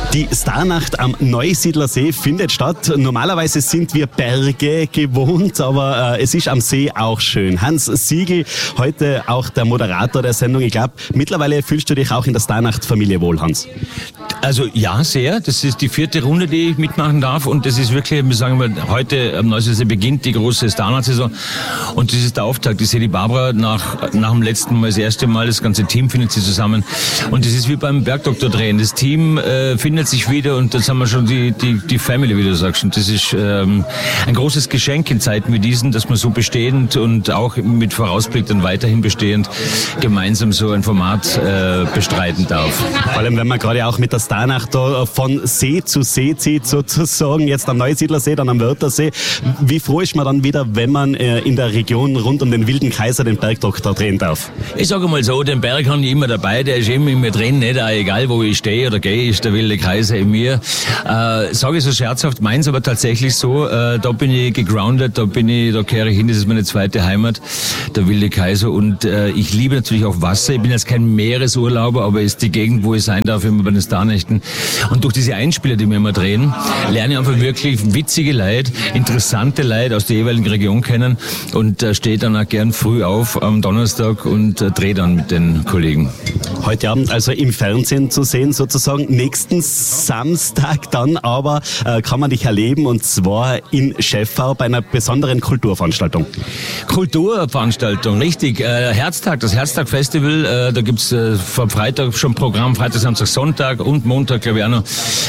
Die Starnacht am Neusiedlersee findet statt. Normalerweise sind wir Berge gewohnt, aber es ist am See auch schön. Hans Siegel, heute auch der Moderator der Sendung. Ich glaube, mittlerweile fühlst du dich auch in der Starnacht-Familie wohl, Hans. Also ja, sehr. Das ist die 4. Runde, die ich mitmachen darf. Und das ist wirklich, wir sagen mal, heute am Neusiedlersee beginnt die große Starnacht-Saison. Und das ist der Auftakt. Ich sehe die Barbara nach dem letzten Mal, das erste Mal, das ganze Team findet sie zusammen. Und das ist wie beim Bergdoktor-Drehen. Das Team findet sich wieder und jetzt haben wir schon die Family, wie du sagst. Und das ist ein großes Geschenk in Zeiten wie diesen, dass man so bestehend und auch mit Vorausblick dann weiterhin bestehend gemeinsam so ein Format bestreiten darf. Vor allem, wenn man gerade auch mit der Starnacht da von See zu See zieht, sozusagen, jetzt am Neusiedlersee, dann am Wörthersee. Wie froh ist man dann wieder, wenn man in der Region rund um den Wilden Kaiser den Bergdoktor drehen darf? Ich sage mal so, den Berg habe ich immer dabei, der ist immer in mir drin, nicht? Egal wo ich stehe oder gehe, ist der Wilde Kaiser in mir. Sage ich so scherzhaft, meins aber tatsächlich so, da bin ich gegroundet, da kehre ich hin, das ist meine zweite Heimat, der Wilde Kaiser, und ich liebe natürlich auch Wasser. Ich bin jetzt kein Meeresurlauber, aber ist die Gegend, wo ich sein darf, immer bei den Starnächten. Und durch diese Einspieler, die wir immer drehen, lerne ich einfach wirklich witzige Leute, interessante Leute aus der jeweiligen Region kennen und stehe dann auch gern früh auf am Donnerstag und drehe dann mit den Kollegen. Heute Abend also im Fernsehen zu sehen, sozusagen. Nächsten Samstag dann aber kann man dich erleben, und zwar in Schäffau bei einer besonderen Kulturveranstaltung. Kulturveranstaltung, richtig. Herztag, das Herztag-Festival, da gibt's vom Freitag schon Programm, Freitag, Samstag, Sonntag und Montag, glaube ich auch noch.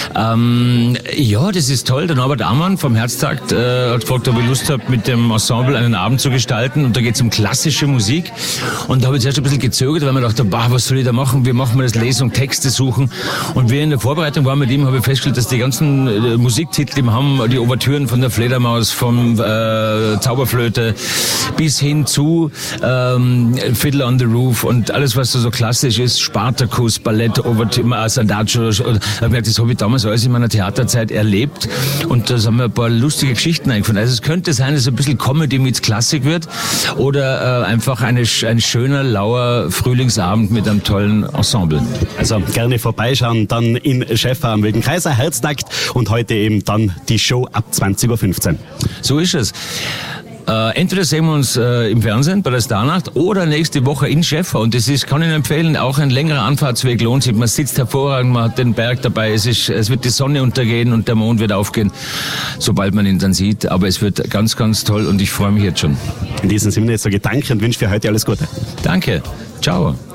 Ja, das ist toll. Der Norbert Amann vom Herztag hat gefragt, ob ich Lust habe, mit dem Ensemble einen Abend zu gestalten, und da geht's um klassische Musik. Und da habe ich zuerst ein bisschen gezögert, weil man dachte, was soll ich da machen? Wie machen wir das? Lesung, Texte suchen. Und wir in der Vorbereitung waren mit ihm, habe ich festgestellt, dass die ganzen Musiktitel, die wir haben, die Ouvertüren von der Fledermaus, vom Zauberflöte bis hin zu Fiddler on the Roof und alles, was so klassisch ist, Spartacus, Ballett, Ouvertüre, Adagio. Das habe ich damals alles in meiner Theaterzeit erlebt, und da haben mir ein paar lustige Geschichten eingefallen. Also es könnte sein, dass es ein bisschen Comedy meets Klassik wird oder einfach ein schöner, lauer Frühlingsabend mit einem tollen Ensemble. Also gerne vorbeischauen, dann in Schäffau am Wilden Kaiser, Herztakt, und heute eben dann die Show ab 20.15 Uhr. So ist es. Entweder sehen wir uns im Fernsehen bei der Starnacht oder nächste Woche in Schäffau. Und das ist, kann ich Ihnen empfehlen, auch ein längerer Anfahrtsweg lohnt sich. Man sitzt hervorragend, man hat den Berg dabei, es wird die Sonne untergehen und der Mond wird aufgehen, sobald man ihn dann sieht. Aber es wird ganz, ganz toll, und ich freue mich jetzt schon. In diesem Sinne sage ich danke und wünsche für heute alles Gute. Danke. Ciao.